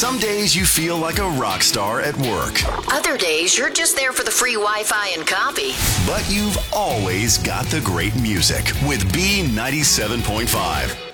Some days you feel like a rock star at work, Other days, you're just there for the free Wi-Fi and coffee. but you've always got the great music with B97.5.